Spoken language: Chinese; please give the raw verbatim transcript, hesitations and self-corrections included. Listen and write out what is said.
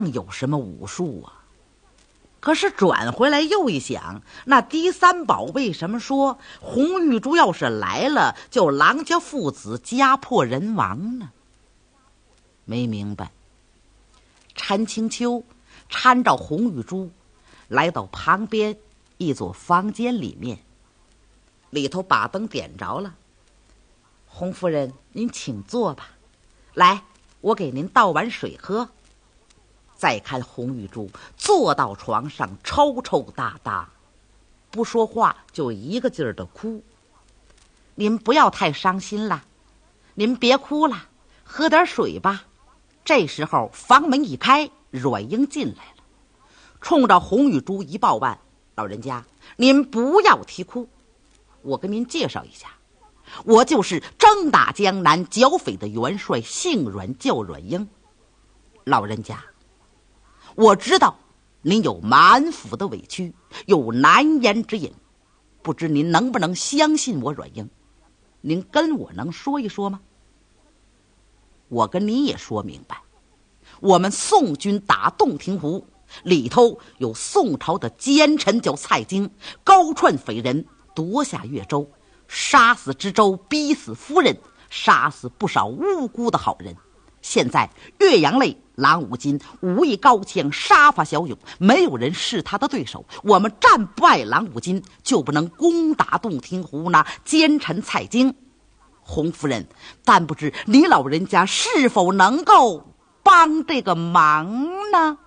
有什么武术啊？可是转回来又一想，那狄三宝为什么说红玉珠要是来了，就郎家父子家破人亡呢？没明白。陈清秋搀着红玉珠来到旁边一座房间里面，里头把灯点着了。洪夫人，您请坐吧，来，我给您倒碗水喝。再看红玉珠坐到床上抽抽搭搭，不说话，就一个劲儿的哭。您不要太伤心了，您别哭了，喝点水吧。这时候房门一开，阮英进来了，冲着红玉珠一抱腕：老人家，您不要啼哭，我跟您介绍一下，我就是征打江南剿匪的元帅，姓阮叫阮英。老人家，我知道您有满腹的委屈，有难言之隐，不知您能不能相信我阮英？您跟我能说一说吗？我跟你也说明白，我们宋军打洞庭湖，里头有宋朝的奸臣叫蔡京，高串匪人，夺下越州，杀死知州，逼死夫人，杀死不少无辜的好人。现在岳阳内郎武金武艺高强，杀伐骁勇，没有人是他的对手。我们战不败郎武金，就不能攻打洞庭湖那奸臣蔡京。洪夫人，但不知你老人家是否能够帮这个忙呢？